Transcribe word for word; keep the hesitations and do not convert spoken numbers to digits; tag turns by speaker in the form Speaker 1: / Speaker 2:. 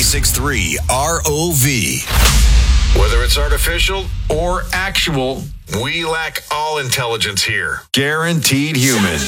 Speaker 1: six three R O V.
Speaker 2: Whether it's artificial or actual, we lack all intelligence here. Guaranteed Human.